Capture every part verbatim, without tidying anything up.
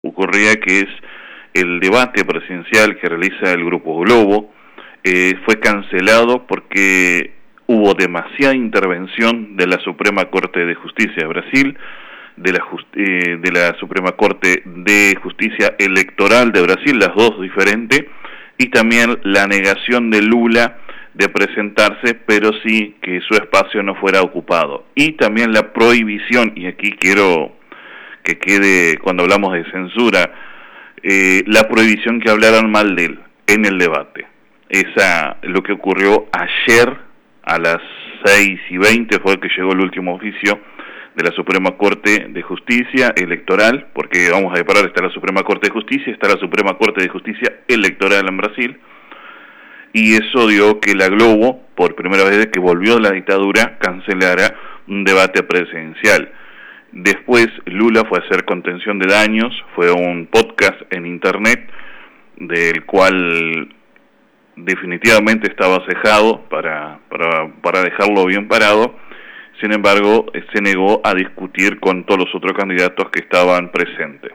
ocurría que es el debate presidencial que realiza el Grupo Globo, eh, fue cancelado porque hubo demasiada intervención de la Suprema Corte de Justicia de Brasil, de la, Just eh, de la Suprema Corte de Justicia Electoral de Brasil, las dos diferentes, y también la negación de Lula de presentarse, pero sí que su espacio no fuera ocupado. Y también la prohibición, y aquí quiero que quede, cuando hablamos de censura, eh, la prohibición que hablaran mal de él en el debate. Esa, lo que ocurrió ayer a las seis y veinte fue que llegó el último oficio de la Suprema Corte de Justicia Electoral, porque vamos a separar, está la Suprema Corte de Justicia, está la Suprema Corte de Justicia Electoral en Brasil, y eso dio que la Globo, por primera vez desde que volvió la dictadura, cancelara un debate presidencial. Después Lula fue a hacer contención de daños, fue un podcast en internet, del cual definitivamente estaba cejado para, para, para dejarlo bien parado. Sin embargo, se negó a discutir con todos los otros candidatos que estaban presentes.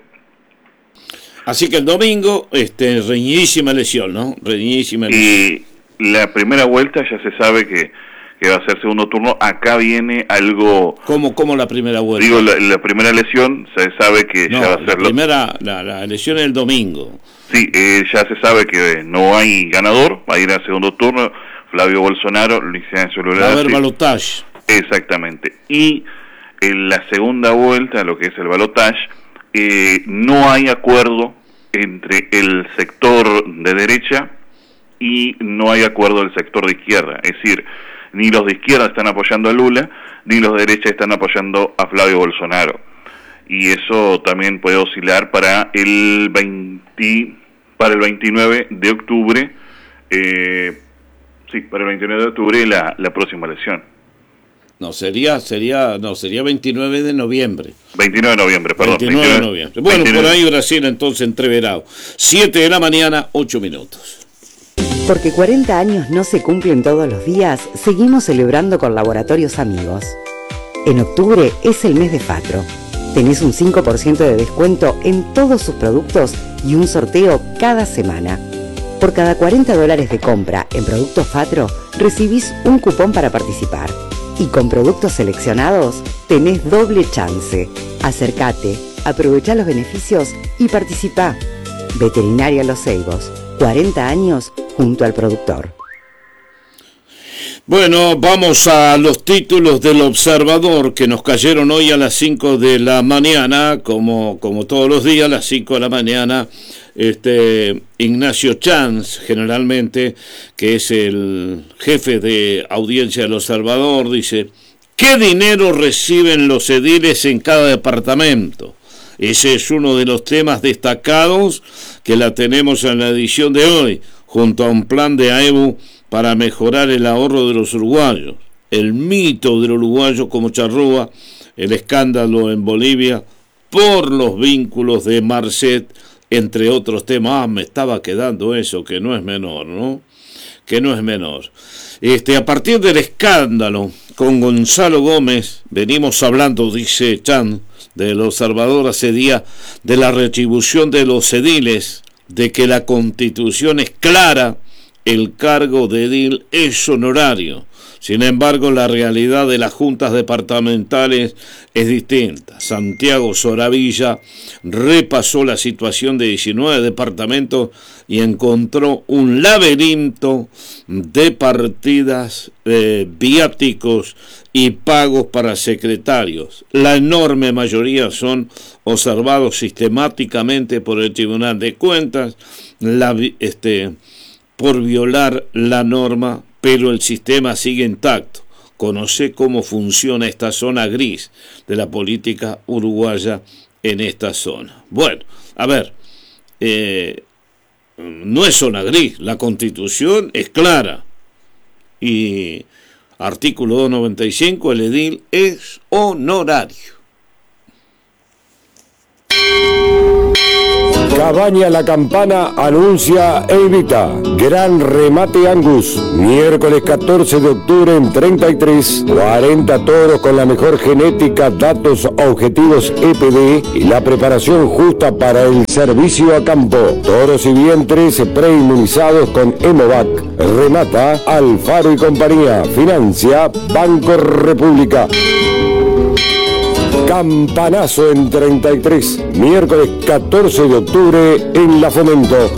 Así que el domingo, este, reñidísima elección, ¿no? Reñidísima elección. Y la primera vuelta ya se sabe que, que va a ser segundo turno. Acá viene algo... ¿Cómo, cómo la primera vuelta? Digo, la, la primera elección se sabe que no, ya va a ser... la primera, la, la elección es el domingo. Sí, eh, ya se sabe que no hay ganador, va a ir al segundo turno, Flavio Bolsonaro, Luis Ignacio Lula da Silva. Va a haber balotaje. Exactamente. Y en la segunda vuelta, lo que es el balotaje, eh, no hay acuerdo entre el sector de derecha y no hay acuerdo del sector de izquierda. Es decir, ni los de izquierda están apoyando a Lula, ni los de derecha están apoyando a Flavio Bolsonaro. Y eso también puede oscilar para el veinte, para el veintinueve de octubre, eh, sí, para el veintinueve de octubre la, la próxima elección. No, sería, sería, no, sería veintinueve de noviembre. veintinueve de noviembre, perdón. veintinueve de noviembre. Bueno, veintinueve. Por ahí Brasil entonces entreverado. siete de la mañana, ocho minutos. Porque cuarenta años no se cumplen todos los días, seguimos celebrando con Laboratorios Amigos. En octubre es el mes de Fatro. Tenés un cinco por ciento de descuento en todos sus productos y un sorteo cada semana. Por cada cuarenta dólares de compra en productos Fatro, recibís un cupón para participar. Y con productos seleccionados, tenés doble chance. Acércate, aprovechá los beneficios y participá. Veterinaria Los Ceibos, cuarenta años junto al productor. Bueno, vamos a los títulos del Observador que nos cayeron hoy a las cinco de la mañana, como, como todos los días, a las cinco de la mañana. Este Ignacio Chanz, generalmente, que es el jefe de audiencia del Observador, dice: ¿qué dinero reciben los ediles en cada departamento? Ese es uno de los temas destacados que la tenemos en la edición de hoy, junto a un plan de A E B U para mejorar el ahorro de los uruguayos, el mito del uruguayo como charrúa, el escándalo en Bolivia por los vínculos de Marcet, entre otros temas. Ah, me estaba quedando eso, que no es menor, ¿no? Que no es menor. Este, a partir del escándalo con Gonzalo Gómez, venimos hablando, dice Chan, del Observador hace día, de la retribución de los ediles, de que la Constitución es clara, el cargo de edil es honorario. Sin embargo, la realidad de las juntas departamentales es distinta. Santiago Soravilla repasó la situación de diecinueve departamentos y encontró un laberinto de partidas, eh, viáticos y pagos para secretarios. La enorme mayoría son observados sistemáticamente por el Tribunal de Cuentas, la, este, por violar la norma, pero el sistema sigue intacto. Conoce cómo funciona esta zona gris de la política uruguaya en esta zona. Bueno, a ver, eh, no es zona gris, la Constitución es clara. Y artículo doscientos noventa y cinco, el edil es honorario. Cabaña La Campana anuncia e invita. Gran remate Angus. Miércoles catorce de octubre en treinta y tres. cuarenta toros con la mejor genética, datos objetivos E P D y la preparación justa para el servicio a campo. Toros y vientres preinmunizados con Hemovac. Remata Alfaro y compañía. Financia Banco República. Campanazo en treinta y tres, miércoles catorce de octubre en La Fomento.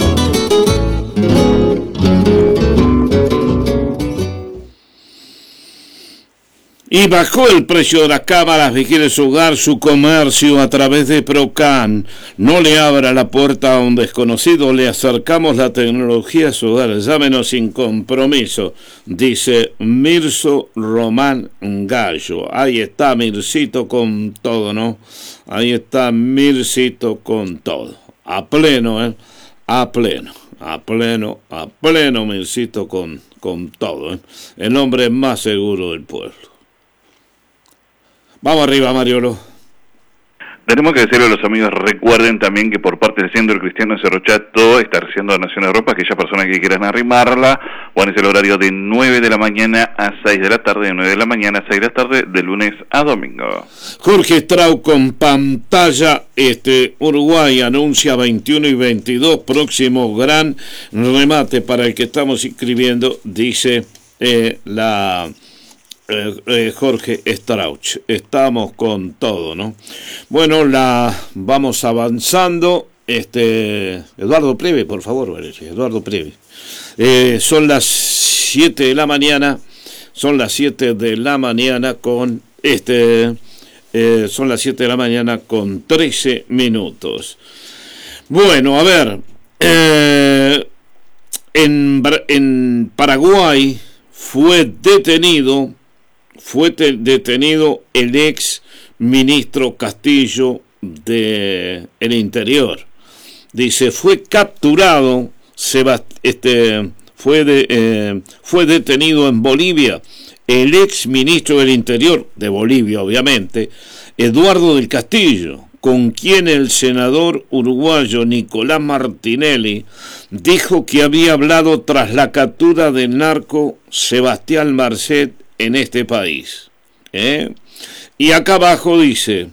Y bajó el precio de las cámaras de quiere su hogar, su comercio a través de Procan. No le abra la puerta a un desconocido, le acercamos la tecnología a su hogar. Llámenos sin compromiso, dice Mirso Román Gallo. Ahí está Mircito con todo, ¿no? Ahí está Mircito con todo. A pleno, ¿eh? A pleno, a pleno, a pleno Mircito con, con todo, ¿eh? El hombre más seguro del pueblo. Vamos arriba, Mariolo. Tenemos que decirle a los amigos, recuerden también que por parte del Centro Cristiano Cerro Chato está recibiendo donación de ropa, aquellas personas que quieran arrimarla, bueno, es el horario de nueve de la mañana a seis de la tarde, de nueve de la mañana a seis de la tarde, de lunes a domingo. Jorge Strau con pantalla, este Uruguay anuncia veintiuno y veintidós, próximo gran remate para el que estamos inscribiendo, dice eh, la... Eh, eh, Jorge Strauch. Estamos con todo, ¿no? Bueno, la vamos avanzando. Este Eduardo Preve, por favor, Valeria, Eduardo Preve. Eh, son las siete de la mañana. Son las siete de la mañana con este. Eh, son las siete de la mañana con trece minutos. Bueno, a ver. Eh, en, en Paraguay fue detenido. Fue detenido el ex ministro Castillo de el Interior. Dice, fue capturado, Sebast este, fue, de, eh, fue detenido en Bolivia el ex ministro del Interior, de Bolivia obviamente, Eduardo del Castillo, con quien el senador uruguayo Nicolás Martinelli dijo que había hablado tras la captura del narco Sebastián Marcet en este país. ¿eh? Y acá abajo dice,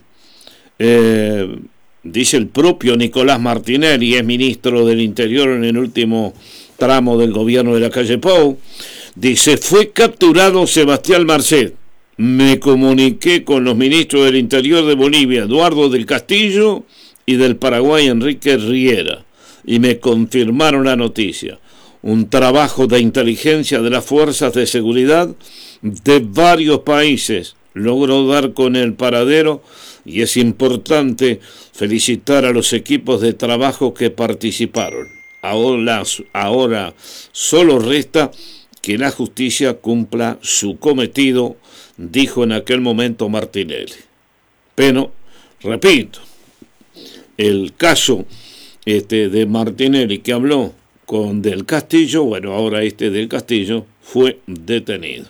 eh, dice el propio Nicolás Martinelli, es ministro del Interior en el último tramo del gobierno de la calle Pou, dice, fue capturado Sebastián Marcet. Me comuniqué con los ministros del Interior de Bolivia, Eduardo del Castillo, y del Paraguay, Enrique Riera, y me confirmaron la noticia. Un trabajo de inteligencia de las fuerzas de seguridad de varios países logró dar con el paradero y es importante felicitar a los equipos de trabajo que participaron. Ahora, ahora solo resta que la justicia cumpla su cometido, dijo en aquel momento Martinelli. Pero, repito, el caso este, de Martinelli que habló con Del Castillo, bueno, ahora este Del Castillo fue detenido.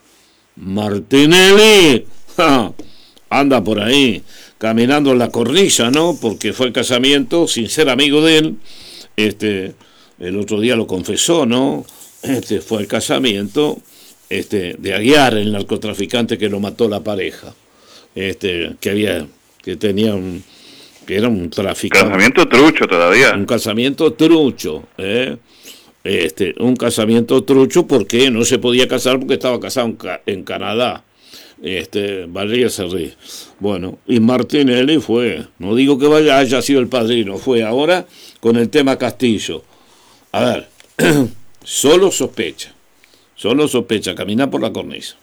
Martinelli ¡ja! Anda por ahí caminando en la cornisa, ¿no? Porque fue el casamiento, sin ser amigo de él, este, el otro día lo confesó, ¿no? Este fue el casamiento este, de Aguiar, el narcotraficante que lo mató la pareja, este, que había, que tenía un, que era un traficante. Casamiento trucho todavía. Un casamiento trucho, ¿eh? Este, un casamiento trucho porque no se podía casar porque estaba casado en, en Canadá. Este, Valeria se ríe. Bueno, y Martinelli fue, no digo que vaya, haya sido el padrino, fue ahora con el tema Castillo. A ver, solo sospecha, solo sospecha, camina por la cornisa.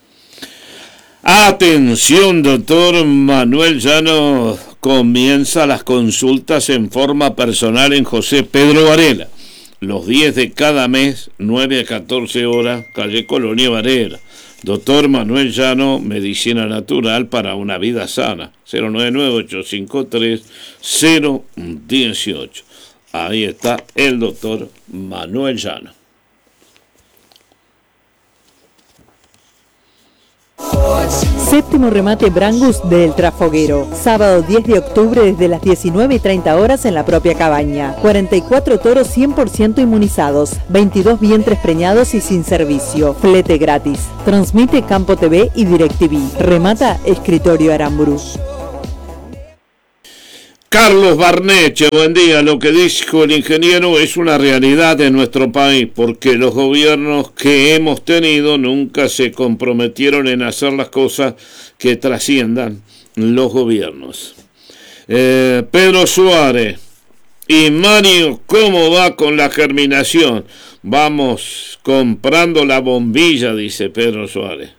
Atención, doctor Manuel Llano, comienza las consultas en forma personal en José Pedro Varela. Los diez de cada mes, nueve a catorce horas, calle Colonia Varela. Doctor Manuel Llano, medicina natural para una vida sana. cero nueve nueve, ocho cinco tres, cero uno ocho. Ahí está el doctor Manuel Llano. Séptimo remate Brangus del Trafoguero. Sábado diez de octubre desde las diecinueve y treinta horas en la propia cabaña. cuarenta y cuatro toros cien por ciento inmunizados. veintidós vientres preñados y sin servicio. Flete gratis. Transmite Campo T V y DirecTV. Remata Escritorio Aramburu. Carlos Barneche, buen día. Lo que dijo el ingeniero es una realidad en nuestro país, porque los gobiernos que hemos tenido nunca se comprometieron en hacer las cosas que trasciendan los gobiernos. Eh, Pedro Suárez y Mario, ¿cómo va con la germinación? Vamos comprando la bombilla, dice Pedro Suárez.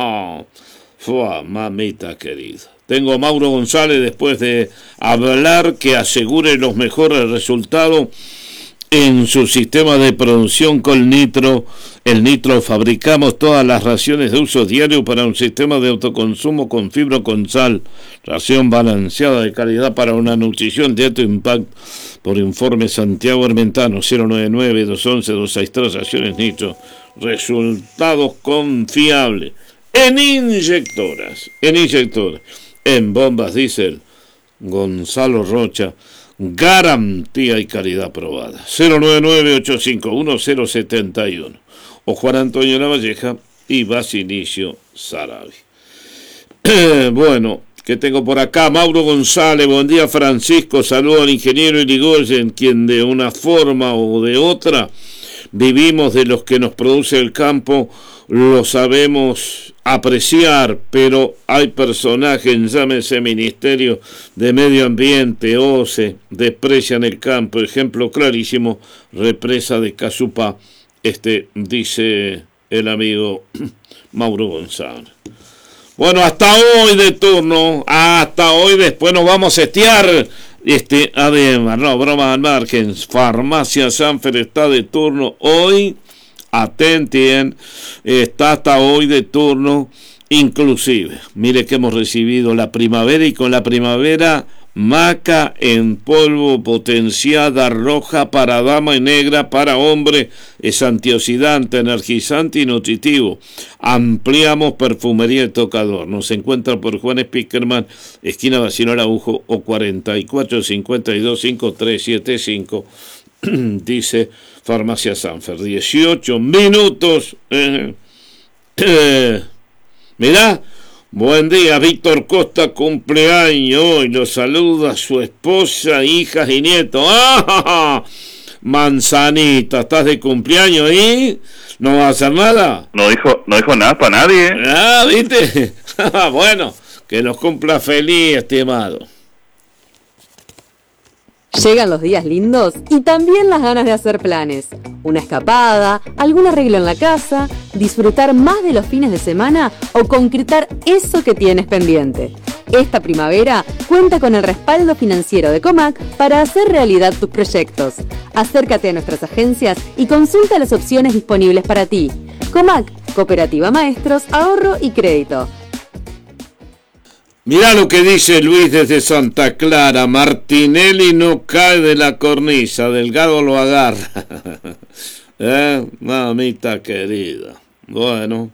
Fua, mamita querida. Tengo a Mauro González después de hablar que asegure los mejores resultados en su sistema de producción con nitro. El nitro fabricamos todas las raciones de uso diario para un sistema de autoconsumo con fibra con sal. Ración balanceada de calidad para una nutrición de alto impacto. Por informe Santiago Hermentano, cero nueve nueve, dos once, dos sesenta y tres, raciones nitro. Resultados confiables. En inyectoras, en inyectoras. En bombas diésel, Gonzalo Rocha, garantía y calidad probada. cero nueve nueve, ocho cinco uno, cero siete uno. O Juan Antonio Lavalleja y Basilicio Sarabi. Bueno, ¿qué tengo por acá? Mauro González, buen día Francisco, saludo al ingeniero Irigoyen, quien de una forma o de otra vivimos de los que nos produce el campo, lo sabemos apreciar, pero hay personajes, llámese Ministerio de Medio Ambiente, O C E, desprecian el campo. Ejemplo clarísimo, represa de Casupá, este, dice el amigo Mauro González. Bueno, hasta hoy de turno, hasta hoy, después nos vamos a estear. Este, además, no, broma al margen, Farmacia Sanfer está de turno hoy. Atenten, está hasta hoy de turno, inclusive, mire que hemos recibido la primavera y con la primavera maca en polvo potenciada roja para dama y negra para hombre, es antioxidante, energizante y nutritivo. Ampliamos perfumería y tocador. Nos encuentra por Juan Spickerman, esquina Bacino Araujo o cuarenta y cuatro cincuenta y dos cincuenta y tres setenta y cinco. Dice Farmacia Sanfer, dieciocho minutos. Eh, eh, mirá, buen día, Víctor Costa, cumpleaños hoy. Lo saluda su esposa, hijas y nietos. ¡Ah! Manzanita, ¿estás de cumpleaños y no va a hacer nada? No dijo, no dijo nada para nadie. Ah, ¿viste? Bueno, que nos cumpla feliz, estimado. Llegan los días lindos y también las ganas de hacer planes. Una escapada, algún arreglo en la casa, disfrutar más de los fines de semana o concretar eso que tienes pendiente. Esta primavera cuenta con el respaldo financiero de Comac para hacer realidad tus proyectos. Acércate a nuestras agencias y consulta las opciones disponibles para ti. Comac, Cooperativa Maestros, Ahorro y Crédito. Mirá lo que dice Luis desde Santa Clara. Martinelli no cae de la cornisa, Delgado lo agarra. ¿Eh? Mamita querida. Bueno.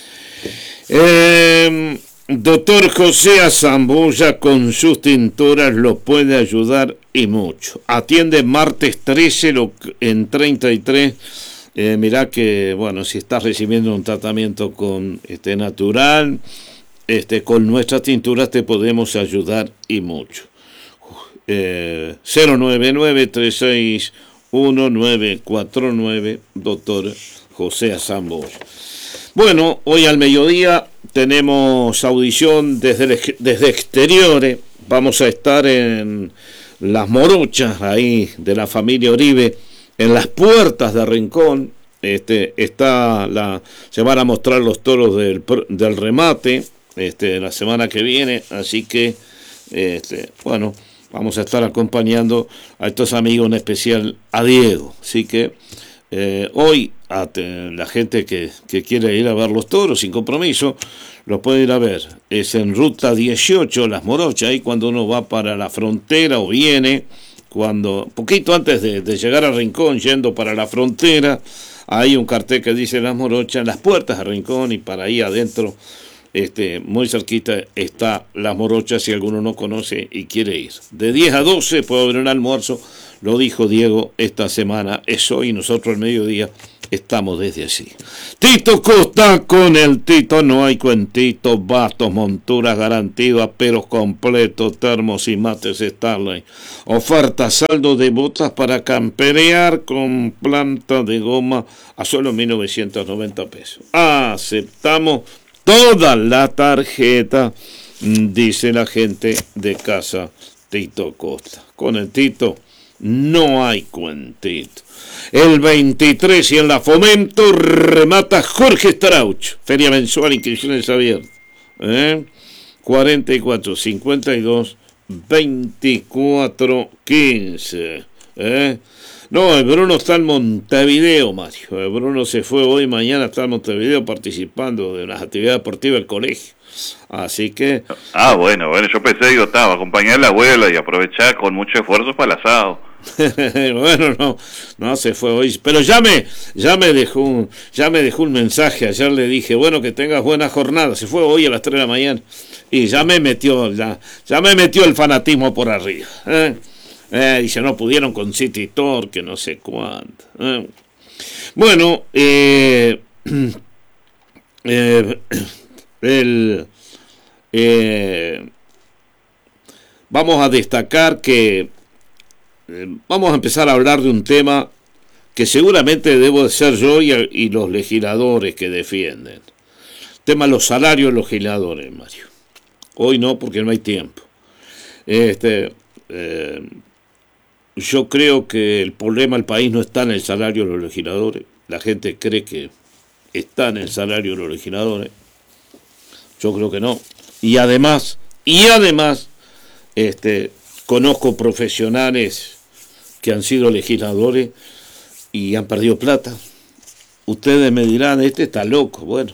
Eh, doctor José Azambulla con sus tinturas lo puede ayudar y mucho. Atiende martes trece en treinta y tres. Eh, mirá que, bueno, si estás recibiendo un tratamiento con este natural... Este, con nuestras tinturas te podemos ayudar y mucho. Eh, cero nueve nueve, tres seis uno, nueve cuatro nueve, doctor José Azambulla. Bueno, hoy al mediodía tenemos audición desde, el, desde exteriores. Vamos a estar en Las Morochas, ahí de la familia Oribe, en las puertas de Rincón. Este, está la, se van a mostrar los toros del, del remate. Este, la semana que viene, así que este, bueno, vamos a estar acompañando a estos amigos, en especial a Diego, así que eh, hoy a te, la gente que, que quiere ir a ver los toros sin compromiso, los puede ir a ver, es en ruta dieciocho, Las Morochas, ahí cuando uno va para la frontera o viene, cuando poquito antes de, de llegar a Rincón, yendo para la frontera, hay un cartel que dice Las Morochas, las puertas de Rincón, y para ahí adentro este, muy cerquita está Las Morochas, si alguno no conoce y quiere ir. De diez a doce puede haber un almuerzo, lo dijo Diego esta semana, es hoy, nosotros al mediodía estamos desde allí. Tito Costa, con el Tito no hay cuentitos, bastos, monturas, garantidos, aperos completos, termos y mates Starlight. Oferta saldo de botas para camperear con planta de goma a solo mil novecientos noventa pesos. Aceptamos toda la tarjeta, dice la gente de casa Tito Costa. Con el Tito no hay cuentito. El veintitrés y en la Fomento remata Jorge Strauch. Feria mensual, inscripciones abiertas. ¿Eh? cuarenta y cuatro, cincuenta y dos, veinticuatro, quince. ¿Eh? No, el Bruno está en Montevideo, Mario. El Bruno se fue hoy, mañana está en Montevideo participando de las actividades deportivas del colegio. Así que... Ah, bueno, bueno, yo pensé, digo, estaba, acompañar a la abuela y aprovechar con mucho esfuerzo para el asado. Bueno, no, no se fue hoy, pero ya me, ya me dejó un, ya me dejó un mensaje, ayer le dije, bueno, que tengas buena jornada, se fue hoy a las tres de la mañana, y ya me metió, ya, ya me metió el fanatismo por arriba, ¿eh? Eh, dice, no pudieron con City Tour, que no sé cuánto, ¿eh? Bueno, eh, eh, el, eh, vamos a destacar que vamos a empezar a hablar de un tema que seguramente debo de ser yo y, y los legisladores que defienden. Tema de los salarios de los legisladores, Mario. Hoy no, porque no hay tiempo. Este, eh, yo creo que el problema del país no está en el salario de los legisladores. La gente cree que está en el salario de los legisladores. Yo creo que no. Y además, y además, este, conozco profesionales que han sido legisladores y han perdido plata. Ustedes me dirán, este está loco. Bueno,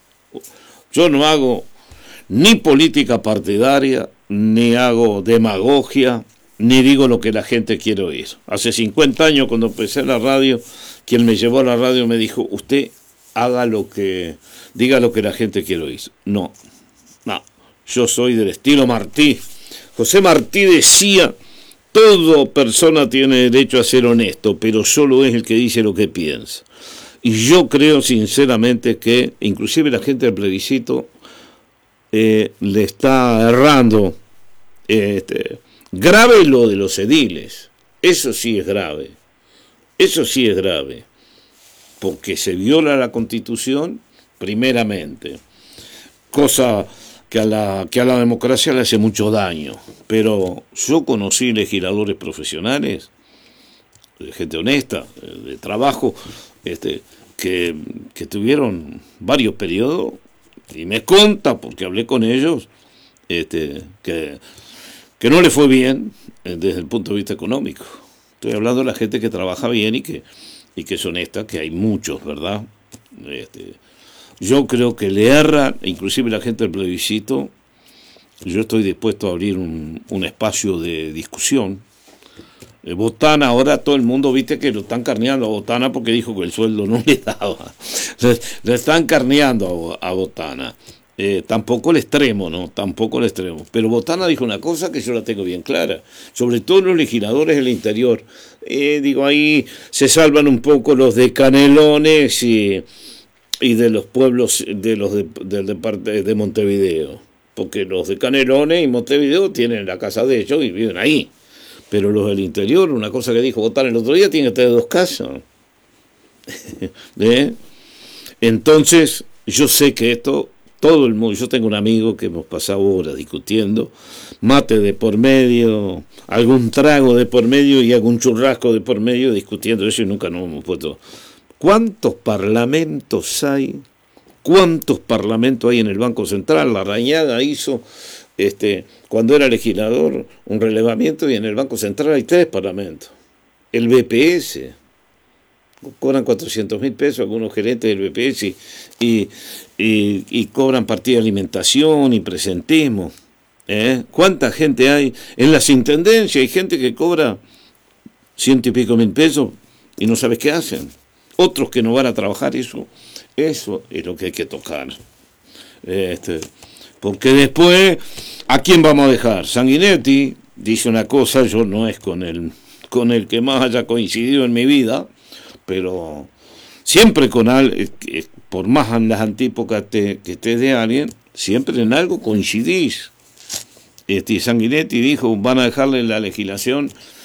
yo no hago ni política partidaria, ni hago demagogia, ni digo lo que la gente quiere oír. Hace cincuenta años, cuando empecé la radio, quien me llevó a la radio me dijo, usted haga lo que, diga lo que la gente quiere oír. No, no, yo soy del estilo Martí. José Martí decía, toda persona tiene derecho a ser honesto, pero solo es el que dice lo que piensa. Y yo creo sinceramente que, inclusive la gente del plebiscito, eh, le está errando. Este, grave lo de los ediles, eso sí es grave, eso sí es grave, porque se viola la Constitución, primeramente, cosa... que a la que a la democracia le hace mucho daño, pero yo conocí legisladores profesionales, gente honesta, de trabajo, este, que, que tuvieron varios periodos, y me conta, porque hablé con ellos, este, que, que no le fue bien desde el punto de vista económico. Estoy hablando de la gente que trabaja bien y que, y que es honesta, que hay muchos, ¿verdad? Este, Yo creo que le erra, inclusive la gente del plebiscito. Yo estoy dispuesto a abrir un, un espacio de discusión. Eh, Botana, ahora todo el mundo, viste que lo están carneando a Botana porque dijo que el sueldo no le daba. Le, le están carneando a, a Botana. Eh, tampoco el extremo, ¿no? Tampoco el extremo. Pero Botana dijo una cosa que yo la tengo bien clara. Sobre todo los legisladores del interior. Eh, digo, ahí se salvan un poco los de Canelones y... y de los pueblos de los de, de, de, de Montevideo, porque los de Canelones y Montevideo tienen la casa de ellos y viven ahí, pero los del interior, una cosa que dijo Botana el otro día, tienen que tener dos casas. ¿Eh? Entonces yo sé que esto, todo el mundo, yo tengo un amigo que hemos pasado horas discutiendo, mate de por medio, algún trago de por medio y algún churrasco de por medio discutiendo eso, y nunca nos hemos puesto. ¿Cuántos parlamentos hay? ¿Cuántos parlamentos hay en el Banco Central? La Rañaga hizo, este, cuando era legislador, un relevamiento y en el Banco Central hay tres parlamentos. El B P S, cobran cuatrocientos mil pesos algunos gerentes del B P S y, y, y cobran partida de alimentación y presentismo. ¿Eh? ¿Cuánta gente hay? En las intendencias hay gente que cobra ciento y pico mil pesos y no sabes qué hacen. Otros que no van a trabajar, eso, eso es lo que hay que tocar. Este, porque después, ¿a quién vamos a dejar? Sanguinetti dice una cosa, yo no es con el, con el que más haya coincidido en mi vida, pero siempre con al, por más en las antípodas te, que estés de alguien, siempre en algo coincidís. Este, Sanguinetti dijo, van a dejarle la legislación